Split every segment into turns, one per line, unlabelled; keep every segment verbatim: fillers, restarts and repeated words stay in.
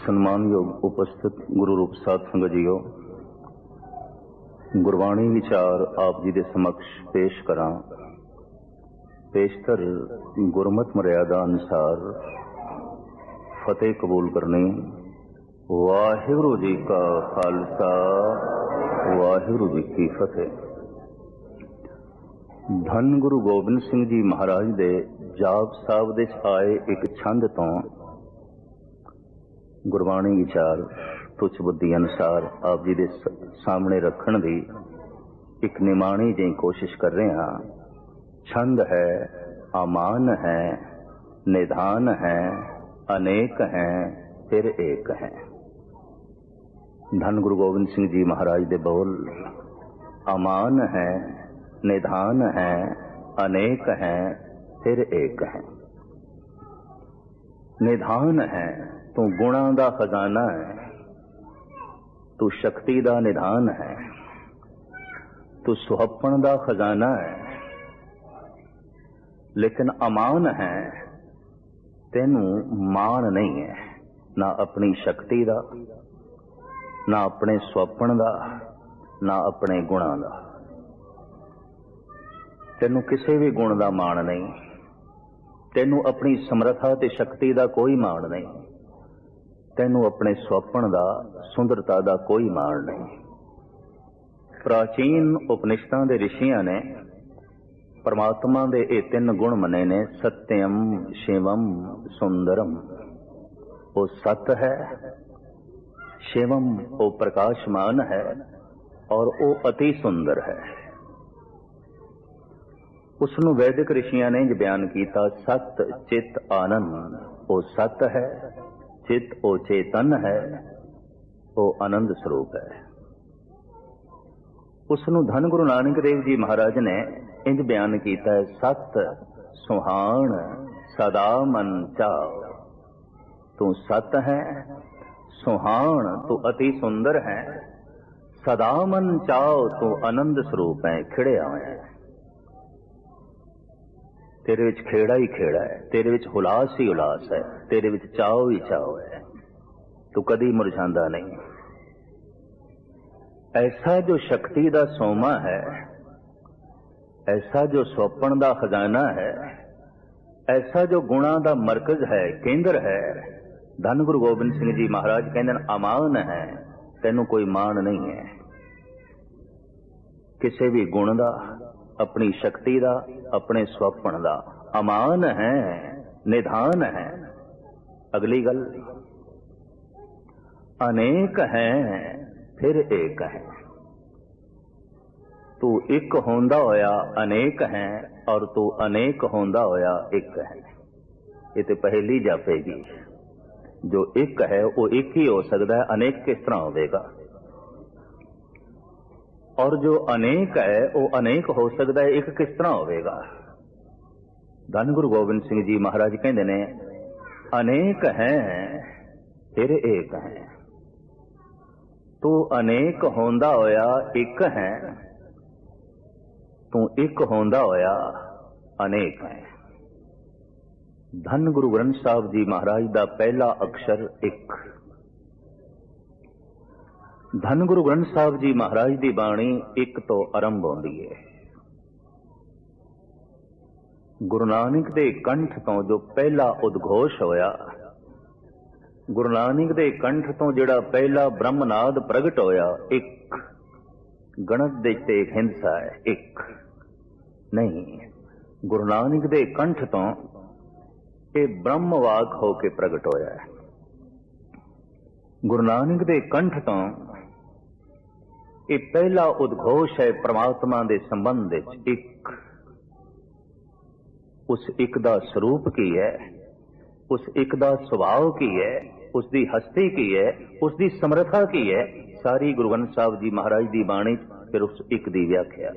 ਸਨਮਾਨਯੋਗ ਉਪਸਥਿਤ ਗੁਰੂ ਰੂਪ ਸਾਧ ਸੰਗਤ ਜੀਓ, ਗੁਰਬਾਣੀ ਵਿਚਾਰ ਆਪ ਜੀ ਦੇ ਸਮਕਸ਼ ਪੇਸ਼ ਕਰਾਂ। ਪੇਸ਼ਤਰ ਗੁਰਮਤ ਮਰਿਆਦਾ ਅਨੁਸਾਰ ਫਤਿਹ ਕਬੂਲ ਕਰਨੀ। ਵਾਹਿਗੁਰੂ ਜੀ ਕਾ ਖਾਲਸਾ, ਵਾਹਿਗੁਰੂ ਜੀ ਕੀ ਫਤਿਹ। ਧੰਨ ਗੁਰੂ ਗੋਬਿੰਦ ਸਿੰਘ ਜੀ ਮਹਾਰਾਜ ਦੇ ਜਾਪ ਸਾਹਿਬ ਦੇ ਆਏ ਇੱਕ ਛੰਦ ਤੋਂ ਗੁਰਬਾਣੀ ਵਿਚਾਰ ਤੁੱਛ ਬੁੱਧੀ ਅਨੁਸਾਰ ਆਪ ਜੀ ਦੇ ਸਾਹਮਣੇ ਰੱਖਣ ਦੀ ਇੱਕ ਨਿਮਾਣੀ ਜਿਹੀ ਕੋਸ਼ਿਸ਼ ਕਰ ਰਹੇ ਹਾਂ। ਛੰਦ ਹੈ, ਅਮਾਨ ਹੈ, ਨਿਧਾਨ ਹੈ, ਅਨੇਕ ਹੈ, ਫਿਰ ਏਕ ਹੈ। ਧੰਨ ਗੁਰੂ ਗੋਬਿੰਦ ਸਿੰਘ ਜੀ ਮਹਾਰਾਜ ਦੇ ਬੋਲ ਅਮਾਨ ਹੈ, ਨਿਧਾਨ ਹੈ, ਅਨੇਕ ਹੈ, ਫਿਰ ਏਕ ਹੈ। ਨਿਧਾਨ ਹੈ, ਤੂੰ ਗੁਣਾਂ ਦਾ ਖਜ਼ਾਨਾ ਹੈ, ਤੂੰ ਸ਼ਕਤੀ ਦਾ ਨਿਧਾਨ ਹੈ, ਤੂੰ ਸੁਹੱਪਣ ਦਾ ਖਜ਼ਾਨਾ ਹੈ। ਲੇਕਿਨ ਅਮਾਨ ਹੈ, ਤੈਨੂੰ ਮਾਣ ਨਹੀਂ ਹੈ, ਨਾ ਆਪਣੀ ਸ਼ਕਤੀ ਦਾ, ਨਾ ਆਪਣੇ ਸੁਹੱਪਣ ਦਾ, ਨਾ ਆਪਣੇ ਗੁਣਾਂ ਦਾ। ਤੈਨੂੰ ਕਿਸੇ ਵੀ ਗੁਣ ਦਾ ਮਾਣ ਨਹੀਂ, ਤੈਨੂੰ ਆਪਣੀ ਸਮਰੱਥਾ ਤੇ ਸ਼ਕਤੀ ਦਾ ਕੋਈ ਮਾਣ ਨਹੀਂ, ਤੈਨੂੰ ਆਪਣੇ ਸੁਹੱਪਣ ਦਾ, ਸੁੰਦਰਤਾ ਦਾ ਕੋਈ ਮਾਣ ਨਹੀਂ। ਪ੍ਰਾਚੀਨ ਉਪਨਿਸ਼ਦਾਂ ਦੇ ਰਿਸ਼ੀਆਂ ਨੇ ਪਰਮਾਤਮਾ ਦੇ ਇਹ ਤਿੰਨ ਗੁਣ ਮੰਨੇ ਨੇ, ਸਤਿਅਮ, ਸ਼ਿਵਮ, ਸੁੰਦਰਮ। ਉਹ ਸਤ ਹੈ, ਸ਼ਿਵਮ ਉਹ ਪ੍ਰਕਾਸ਼ਮਾਨ ਹੈ, ਔਰ ਉਹ ਅਤੀ ਸੁੰਦਰ ਹੈ। ਉਸ ਨੂੰ ਵੈਦਿਕ ਰਿਸ਼ੀਆਂ ਨੇ ਬਿਆਨ ਕੀਤਾ, ਸਤ ਚਿਤ ਆਨੰਦ। ਉਹ ਸਤ ਹੈ, ਚਿਤ ਉਹ ਚੇਤਨ ਹੈ, ਉਹ ਆਨੰਦ ਸਰੂਪ ਹੈ। ਉਸ ਨੂੰ ਧੰਨ ਗੁਰੂ ਨਾਨਕ ਦੇਵ ਜੀ ਮਹਾਰਾਜ ਨੇ ਇੰਜ ਬਿਆਨ ਕੀਤਾ ਹੈ, ਸਤ ਸੁਹਾਣ ਸਦਾ ਮਨ ਚਾਉ। ਤੂੰ ਸਤ ਹੈ, ਸੁਹਾਣ ਤੂੰ ਅਤੀ ਸੁੰਦਰ ਹੈ, ਸਦਾ ਮਨ ਚਾਉ ਤੂੰ ਆਨੰਦ ਸਰੂਪ ਹੈ, ਖਿੜਿਆ ਹੋਇਆ ਹੈ। ਤੇਰੇ ਵਿੱਚ ਖੇੜਾ ਹੀ ਖੇੜਾ ਹੈ, ਤੇਰੇ ਵਿੱਚ ਹੁਲਾਸ ਹੀ ਹੁਲਾਸ ਹੈ, ਤੇਰੇ ਵਿੱਚ ਚਾਉ ਹੀ ਚਾਉ ਹੈ, ਤੂੰ ਕਦੀ ਮੁਰਝਾਂਦਾ ਨਹੀਂ। ਐਸਾ ਜੋ ਸ਼ਕਤੀ ਦਾ ਸੋਮਾ ਹੈ, ਐਸਾ ਜੋ ਸੁਹੱਪਣ ਦਾ ਖਜ਼ਾਨਾ ਹੈ, ਐਸਾ ਜੋ ਗੁਣਾਂ ਦਾ ਮਰਕਜ਼ ਹੈ, ਕੇਂਦਰ ਹੈ, ਧੰਨ ਗੁਰੂ ਗੋਬਿੰਦ ਸਿੰਘ ਜੀ ਮਹਾਰਾਜ ਕਹਿੰਦੇ ਨੇ ਅਮਾਨ ਹੈ, ਤੈਨੂੰ ਕੋਈ ਮਾਣ ਨਹੀਂ ਹੈ ਕਿਸੇ ਵੀ ਗੁਣ ਦਾ, ਆਪਣੀ ਸ਼ਕਤੀ ਦਾ, ਆਪਣੇ ਸੁਹੱਪਣ ਦਾ। ਅਮਾਨ ਹੈ, ਨਿਧਾਨ ਹੈ। ਅਗਲੀ ਗੱਲ, ਅਨੇਕ ਹੈ, ਫਿਰ ਏਕ ਹੈ। ਤੂੰ ਇੱਕ ਹੁੰਦਾ ਹੋਇਆ ਅਨੇਕ ਹੈ, ਔਰ ਤੂੰ ਅਨੇਕ ਹੁੰਦਾ ਹੋਇਆ ਇੱਕ ਹੈ। ਇਹ ਤੇ ਪਹਿਲੀ ਜਾਪੇਗੀ। ਜੋ ਇੱਕ ਹੈ ਉਹ ਇੱਕ ਹੀ ਹੋ ਸਕਦਾ ਹੈ, ਅਨੇਕ ਕਿਸ ਤਰ੍ਹਾਂ ਹੋਵੇਗਾ? ਔਰ ਜੋ ਅਨੇਕ ਹੈ ਉਹ ਅਨੇਕ ਹੋ ਸਕਦਾ ਹੈ, ਇੱਕ ਕਿਸ ਤਰ੍ਹਾਂ ਹੋਵੇਗਾ? ਧੰਨ ਗੁਰੂ ਗੋਬਿੰਦ ਸਿੰਘ ਜੀ ਮਹਾਰਾਜ ਕਹਿੰਦੇ ਨੇ ਅਨੇਕ ਹੈ, ਫਿਰ ਏਕ ਹੈ। ਤੂੰ ਅਨੇਕ ਹੁੰਦਾ ਹੋਇਆ ਇੱਕ ਹੈ, ਤੂੰ ਇੱਕ ਹੁੰਦਾ ਹੋਇਆ ਅਨੇਕ ਹੈ। ਧੰਨ ਗੁਰੂ ਗ੍ਰੰਥ ਸਾਹਿਬ ਜੀ ਮਹਾਰਾਜ ਦਾ ਪਹਿਲਾ ਅਕਸ਼ਰ ਇੱਕ। ਧੰਨ ਗੁਰੂ ਗ੍ਰੰਥ ਸਾਹਿਬ ਜੀ ਮਹਾਰਾਜ ਦੀ ਬਾਣੀ ਇੱਕ ਤੋਂ ਆਰੰਭ ਹੁੰਦੀ ਹੈ। ਗੁਰੂ ਨਾਨਕ ਦੇ ਕੰਠ ਤੋਂ ਜੋ ਪਹਿਲਾ ਉਦਘੋਸ਼ ਹੋਇਆ, ਗੁਰੂ ਨਾਨਕ ਦੇ ਕੰਠ ਤੋਂ ਜਿਹੜਾ ਪਹਿਲਾ ਬ੍ਰਹਮਨਾਦ ਪ੍ਰਗਟ ਹੋਇਆ, ਇੱਕ ਗਣਤ ਦੇ ਤੇ ਹਿੰਸਾ ਹੈ, ਇੱਕ ਨਹੀਂ। ਗੁਰੂ ਨਾਨਕ ਦੇ ਕੰਠ ਤੋਂ ਇਹ ਬ੍ਰਹਮ ਵਾਕ ਹੋ ਕੇ ਪ੍ਰਗਟ ਹੋਇਆ ਹੈ। ਗੁਰੂ ਨਾਨਕ ਦੇ ਕੰਠ ਤੋਂ ਇਹ ਪਹਿਲਾ ਉਦਘੋਸ਼ ਹੈ ਪ੍ਰਮਾਤਮਾ ਦੇ ਸੰਬੰਧ ਵਿੱਚ, ਇੱਕ। ਉਸ ਇੱਕ ਦਾ ਸਰੂਪ ਕੀ ਹੈ, ਉਸ ਇੱਕ ਦਾ ਸੁਭਾਅ ਕੀ ਹੈ, ਉਸ ਦੀ ਹਸਤੀ ਕੀ ਹੈ, ਉਸ ਦੀ ਸਮਰੱਥਾ ਕੀ ਹੈ, ਸਾਰੀ ਗੁਰੂ ਗ੍ਰੰਥ ਸਾਹਿਬ ਜੀ ਮਹਾਰਾਜ ਦੀ ਬਾਣੀ ਫਿਰ ਉਸ ਇੱਕ ਦੀ ਵਿਆਖਿਆ।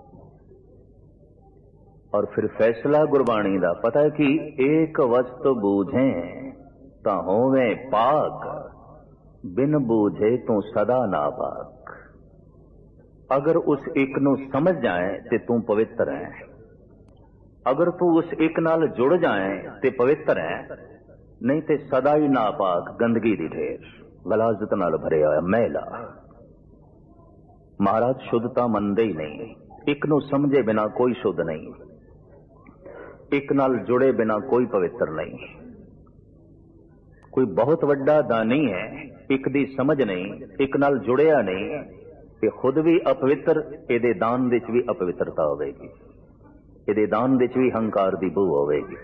ਔਰ ਫਿਰ ਫੈਸਲਾ ਗੁਰਬਾਣੀ ਦਾ ਪਤਾ ਹੈ ਕਿ ਏਕ ਵਸਤ ਬੂਝੇ ਤਾਂ ਹੋਵੇ ਪਾਕ, ਬਿਨ ਬੂਝੇ ਤੂੰ ਸਦਾ ਨਾ ਪਾਕ। ਅਗਰ ਉਸ ਇੱਕ ਨੂੰ ਸਮਝ ਜਾਏ ਤੇ ਤੂੰ ਪਵਿੱਤਰ ਹੈ, ਅਗਰ ਤੂੰ ਉਸ ਇੱਕ ਨਾਲ ਜੁੜ ਜਾਏ ਤੇ ਪਵਿੱਤਰ ਹੈ, नहीं तो सदा ही नापाक गंदगी दी ढेर, गलाजत नाल भरिया होया मैला। महाराज शुद्धता मनदे ही नहीं, एक नू समझे बिना कोई शुद्ध नहीं, एक नाल जुड़े बिना कोई पवित्र नहीं। कोई बहुत वड्डा दानी है, एक दी समझ नहीं, एक नाल जुड़िया नहीं, ये खुद भी अपवित्र, इहदे दान विच भी अपवित्रता होवेगी, इहदे दान विच भी हंकार दी बू होवेगी।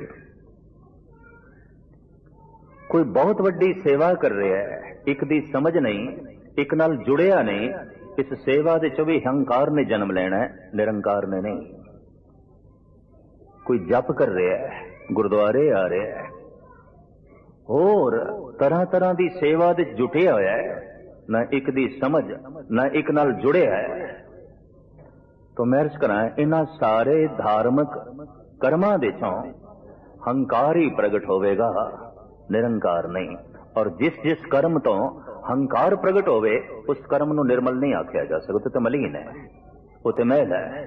कोई बहुत वड्डी सेवा कर रहा है, एक दी समझ नहीं, एक नाल जुड़िया नहीं, इस सेवा दे चो भी हंकार ने जन्म लेना है, निरंकार ने नहीं। कोई जप कर रहा है, गुरुद्वारे आ रहा है, और तरह तरह की सेवा दे जुटिया होया है, ना एक दी समझ ना एक नाल जुड़िया है, तो मैं अर्ज करा इन्हां सारे धार्मिक कर्मां दे चों हंकार ही प्रगट होवेगा, निरंकार नहीं। और जिस जिस कर्म तो हंकार प्रगट होवे उस कर्म नूं निर्मल नहीं आख्या जा सकता, तो मलीन है, वो तो मैला है।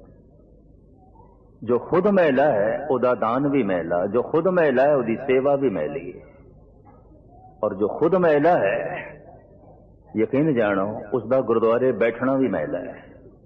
जो खुद मैला है उदा दान भी मैला, जो खुद मैला है उदी सेवा भी मैली है, और जो खुद मैला है यकीन जानो उसका गुरुद्वारे बैठना भी मैला है,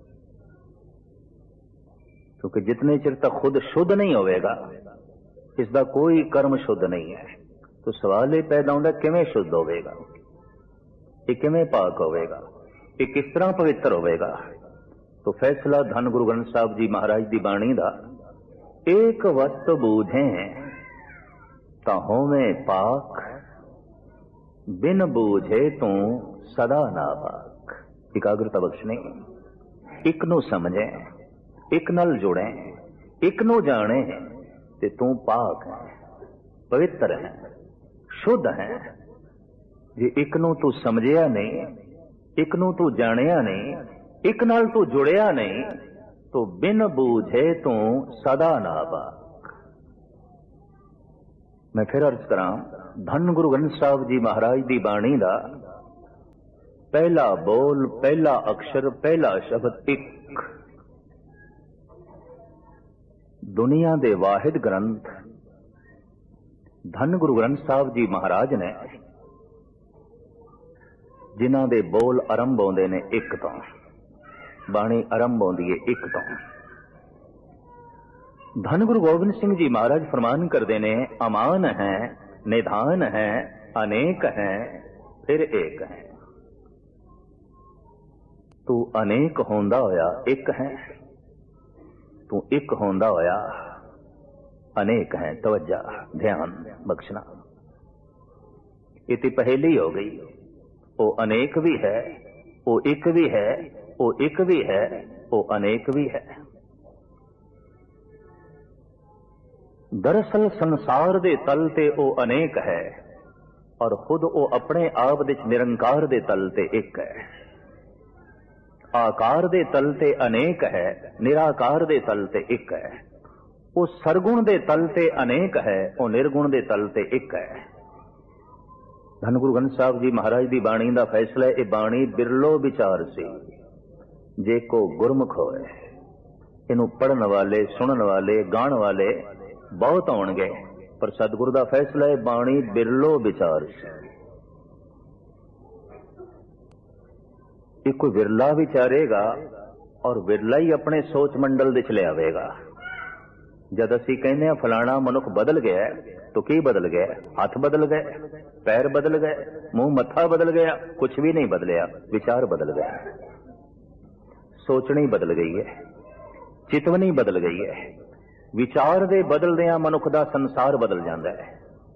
क्योंकि जितने चिर तक खुद शुद्ध नहीं होवेगा इसका कोई कर्म शुद्ध नहीं है। तो सवाल ये पैदा होता किवें शुद्ध होवेगा, ये किवें पाक होवेगा, ये किस तरह पवित्र होवेगा। तो फैसला धन गुरु ग्रंथ साहब जी महाराज की बाणी दा, एक वस्त बूझे ता होवें पाक, बिन बूझे तू सदा नापाक। एकाग्रता बख्शने, एक नू समझे, एक नाल जुड़े, एक नू जाने ते तू पाक है, पवित्र है, शुद्ध है। जे एक नू तू समझिया नहीं, एक नू तू जानिया नहीं, एक नाल तू जुड़िया नहीं, तो बिन बूझे तू सदा नापाक। मैं फिर अर्ज करा, धन गुरु ग्रंथ साहब जी महाराज की बाणी का पहला बोल, पहला अक्षर, पहला शब्द एक। दुनिया दे वाहिद ग्रंथ धन गुरु ग्रंथ साहब जी महाराज ने, जिन्हां दे बोल आरंभ होंदे ने एक तो, बाणी आरंभ होंदी है एक तो। धन गुरु गोबिंद सिंह जी महाराज फरमान करते ने, अमान है, निधान है, अनेक है, फिर एक है। तू अनेक होंदा होया एक है, तू एक होंदा होया अनेक है। तवज्जा, ध्यान बख्शना, ये पहली हो गई। वो अनेक भी है, वो एक भी है, वो एक भी है, वो अनेक भी है। दरअसल संसार दे तल ते वो अनेक है, और खुद वो अपने आप दे निरंकार दे तल ते एक है। आकार दे तल ते अनेक है, निराकार दे तल ते एक है। वो सरगुण दे तल ते अनेक है, वो निर्गुण दे तल ते एक है। धन गुरु ग्रंथ साहब जी महाराज की बाणी का फैसला है, ये बाणी बिरलो विचार सी जे को गुरमुख होए। इनू पढ़न वाले, सुनन वाले, गाण वाले बहुत होणगे, पर सतगुरु का फैसला है बाणी बिरलो विचार सी। एक कोई विरला विचारेगा और विरला ही अपने सोच मंडल दे चले आवेगा। जद असी कहने फलाना मनुख बदल गया, तो की बदल गया? हाथ बदल गए, पैर बदल गए, मुंह मत्था बदल गया? कुछ भी नहीं बदलिया, विचार बदल गया, सोचनी बदल गई है, चितवनी बदल गई है। विचार दे बदलदियां मनुख दा संसार बदल जाता है,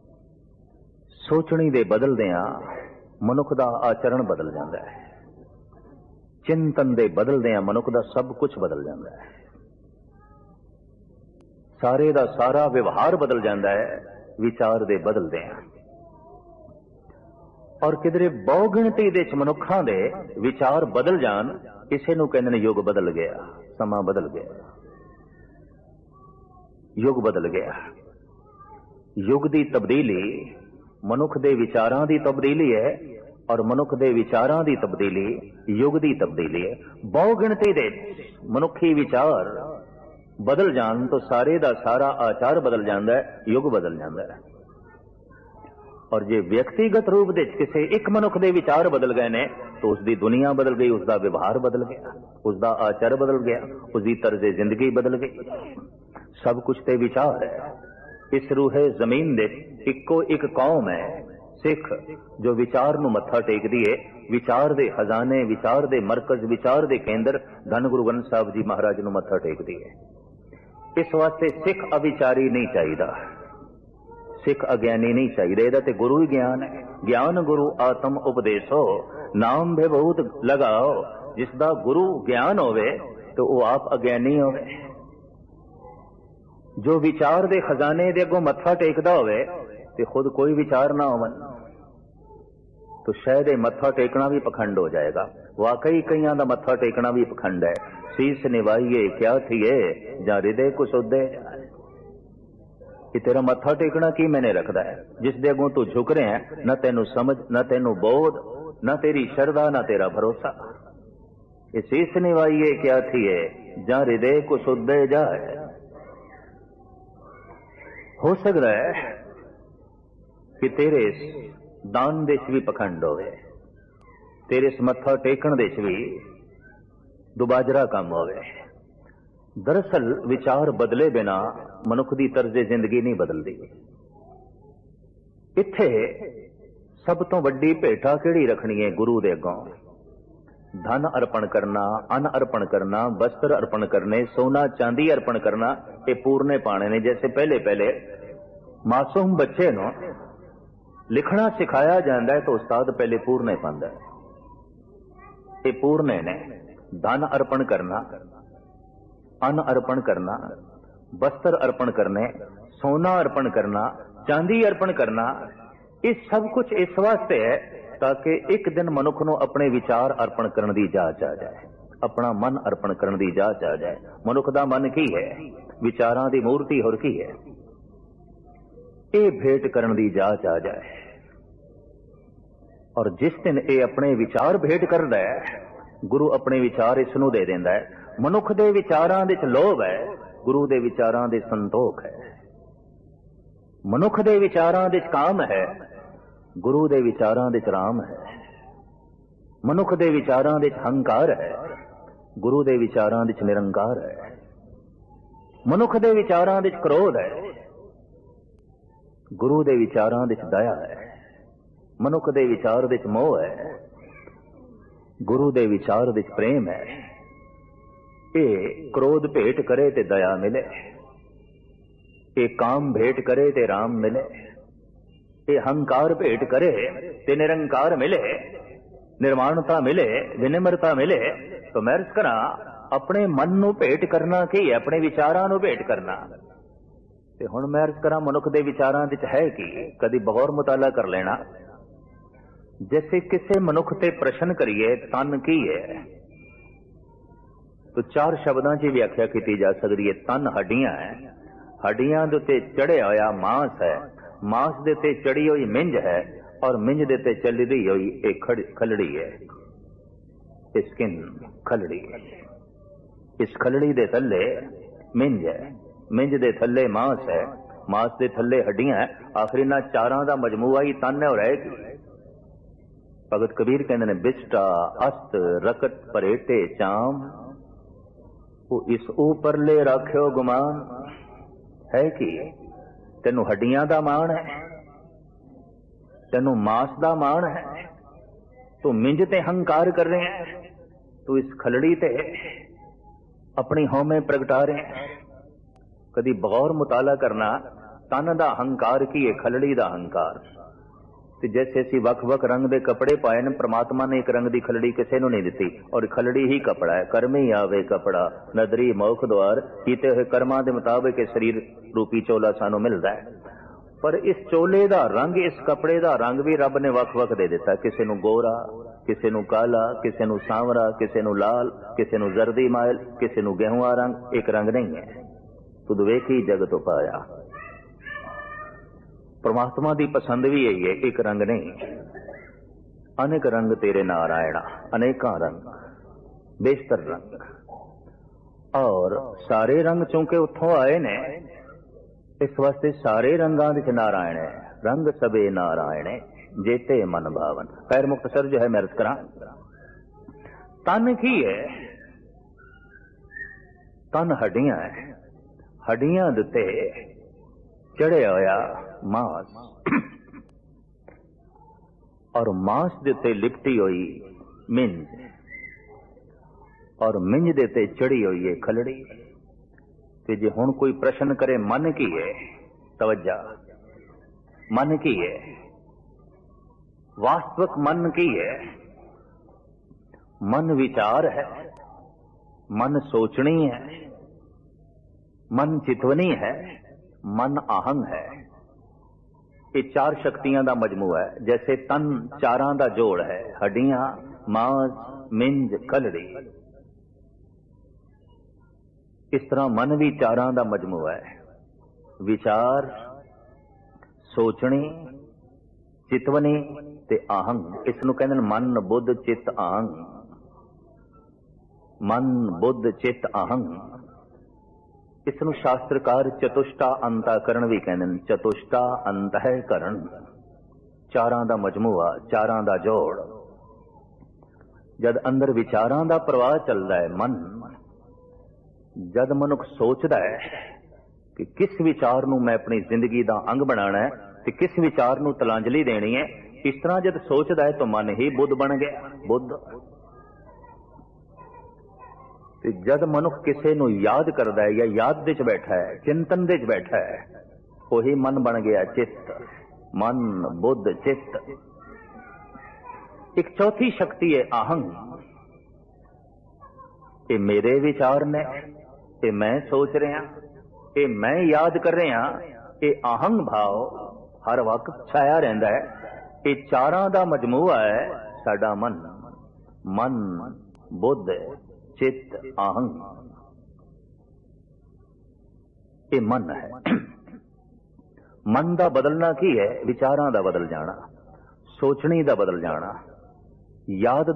सोचनी दे बदलदियां मनुख दा आचरण बदल जाता है, चिंतन दे बदलदियां मनुख दा सब कुछ बदल जाता है, सारे दा सारा व्यवहार बदल जाता है विचार दे बदलदियां। और किधरे बहुगिणती दे मनुखां दे विचार बदल जान, इसे नूं कहंदे ने युग बदल गया, समा बदल गया, युग बदल गया। युग दी तब्दीली मनुख दे विचारां दी तब्दीली है, और मनुख दे विचारां दी तब्दीली युग दी तब्दीली है। बहुगिणती दे मनुखी विचार बदल जान तो सारे दा सारा आचार बदल जाता है, युग बदल जाता है। और जे व्यक्तिगत रूप दे किसी एक मनुख के विचार बदल गए ने तो उसकी दुनिया बदल गई, उसका व्यवहार बदल गया, उसका आचार बदल गया, उसकी तर्ज जिंदगी बदल गई। सब कुछ ते विचार है। इस रूहे जमीन दे इको एक कौम है सिख जो विचार नूं मत्था टेकदी है। विचार दे खजाने, विचार दे मरकज, विचार दे केंद्र धन गुरु ग्रंथ साहब जी महाराज नूं मत्था टेकदी है। इस वास्ते सिख अविचारी नहीं चाहिए, सिख अज्ञानी नहीं चाहिए। इहदा ते गुरु ही ज्ञान है। ज्ञान गुरु आत्म उपदेशो नाम भी बहुत लगाओ। जिसदा गुरु ज्ञान होवे तो वह आप अज्ञानी होवे। जो विचार दे खजाने दे अगों मत्था टेकदा होवे ते खुद कोई विचार ना होवन तो शायद ये मत्था टेकना भी पखंड हो जाएगा। वाकई कईयां दा मत्था टेकना भी पखंड है। शीस निवाइए क्या थिए जा हृदय को सुधे। कि तेरा मत्था टेकना की मैंने रखदा है। जिस दे अगों तू झुक रहे हैं, न तेनू समझ, न तेनू बोध, न तेरी श्रद्धा, न तेरा भरोसा। इस शीस निवाइए क्या थिए जा हृदय को सुधे जाए। हो सकता है कि तेरे दान देश भी पखंड होवे, तेरे इस मत्था टेकन देश भी दुबाजरा काम होवे। दरअसल विचार बदले बिना मनुख की तर्ज जिंदगी नहीं बदलती। इत्थे सब तो वड्डी भेटा किहड़ी रखनी है गुरु दे अगों? धन अर्पण करना, अन्न अर्पण करना, वस्त्र अर्पण करने, सोना चांदी अर्पण करना, ये पूरने पाने ने। जैसे पहले पहले मासूम बच्चे नो लिखना सिखाया जाता है तो उस्ताद पहले पूरने पांदा है। ये पूरने ने धन अर्पण करना, अन्न अर्पण करना, वस्त्र अर्पण करने, सोना अर्पण करना, चांदी अर्पण करना, ये सब कुछ इस वास्ते है ताकि एक दिन मनुख को अपने विचार अर्पण करने की जांच आ जाए, अपना मन अर्पण करने की जांच आ जाए। मनुख का मन की है? विचारां दी मूर्ति होर की है? ये भेंट करने की जांच आ जाए। और जिस दिन ये अपने विचार भेंट करदा है, गुरु अपने विचार इसनूं दे देंदा है। मनुख दे विचारां दे लोभ है, गुरु दे विचारां दे संतोख है। मनुख दे विचारां दे काम है, गुरु दे विचारां दे राम है। मनुख दे विचारां दे हंकार है, गुरु दे विचारां दे निरंकार है। मनुख दे विचारां दे क्रोध है, गुरु दे विचारां दे दया है। मनुख दे विचार दे मोह है, गुरु दे विचार दे प्रेम है। ये क्रोध भेंट करे ते दया मिले, ये काम भेंट करे ते राम मिले, ये हंकार भेंट करे ते निरंकार मिले, निर्माणता मिले, विनम्रता मिले। तो मैं अर्ज करा अपने मन नू भेंट करना की है, अपने विचारां नू भेंट करना। ते हुण मैं अर्ज करा मनुख दे विचारां विच है कि कदी बगौर मुताला कर लेना। जैसे किसी मनुख ते प्रश्न करिए तन की है तो चार शब्दों की व्याख्या की जा सकती है। तन हड्डियां है, हड्डियां दे उत्ते चढ़िया होया मांस है, मांस दे उत्ते चढ़ी हुई मिंज है और मिंज दे उत्ते चलदी हुई एक खलड़ी है। स्किन खलड़ी है। इस खलड़ी दे थल्ले मिंज है, मिंज दे थल्ले मांस है, मांस दे थल्ले हड्डियां है। आखिरी ना चारां दा मजमूआ ही तन है। और है कि भगत कबीर कहते ने बिस्टा अस्त रकत परेटे चाम, वो इस ऊपर ले रखियो गुमान। है कि तेनू हड्डियां दा मान है, तेनू मांस दा मान है, तू मिंज ते हंकार कर रहे हैं, तू इस खलड़ी ते अपनी हौमे प्रगटा रहे हैं। कदी बगौर मुताला करना तन दा हंकार की है, खलड़ी दा हंकार। ते जैसे असी वख वख रंग दे कपड़े पाए ने, परमात्मा ने एक रंग दी खलड़ी किसी नूं नहीं दिती और खलड़ी ही कपड़ा है। कर्म ही आवे कपड़ा नदरी मौख द्वार, कीते हुए कर्मां दे मुताबिक शरीर रूपी चोला सानू मिलदा है। पर इस चोले दा रंग, इस कपड़े दा रंग भी रब ने वख वख दे दिता। किसी नूं गोरा, किसी नूं काला, किसी नूं सांवरा, किसी नूं लाल, किसी नूं जर्दी माइल, किसी नूं गेहुआ रंग। एक रंग नहीं है। तुद वेखी जग तो पाया। परमात्मा की पसंद भी यही है, एक रंग नहीं। अनेक रंग तेरे नारायणा, अनेका रंग, बेशतर रंग। और सारे रंग चूंकि उतों आए ने, इस वास्ते सारे रंगां विच नारायण है। रंग सबे नारायणे जेते मन भावन। पैर मुक्तसर जो है मैं अर्ज करा, तन की है? तन हड्डियां है, हड्डियां दिते चढ़िया होया मांस, और मांस दे उत्ते लिपटी हुई मिंज, और मिंज दे उत्ते चढ़ी हुई है खलड़ी। ते जे हुण कोई प्रश्न करे मन की है, तवज्जा, मन की है? वास्तविक मन की है? मन विचार है, मन सोचनी है, मन चितवनी है, मन आहंग है। ये चार शक्तियां दा मजमूआ है। जैसे तन चारां दा जोड़ है, हड्डियां, मांस, मिंज, खलड़ी, इस तरह मन भी चारां दा मजमूआ है। विचार, सोचनी, चितवनी ते आहंग। इस नूं कहंदे ने मन, बुद्ध, चित्त, आहंग। मन, बुद्ध, चित्त, आहंग। इस नूं शास्त्रकार चतुष्टा अंतःकरण भी कहंदे ने। चतुष्टा अंतःकरण, चारां दा मजमूआ, चारां दा जोड़। जद अंदर विचारां दा प्रवाह चलदा है, मन, जद मनुख सोचदा है कि किस विचार नूं मैं अपनी जिंदगी दा अंग बनाना है ते किस विचार नूं तलांजलि देनी है, इस तरह जद सोचदा है तो मन ही बुद्ध बन गया। बुद्ध ते जद मनुख किसे नूं याद करदा है या याद दे च बैठा है, चिंतन दे च बैठा है, वही मन बन गया चित्त। मन, बुद्ध, चित्त। एक चौथी शक्ति है आहंग। ये मेरे विचार ने, ये मैं सोच रहा, ये मैं याद कर रहा, ये आहंग भाव हर वक्त छाया रहता है। ये चारां दा मजमूआ है साडा मन। मन, बुद्ध, चित्त, आहंग, ये मन है। मन दा बदलना की है? विचारां दा बदल जाना, सोचनी दा बदल जाना, याद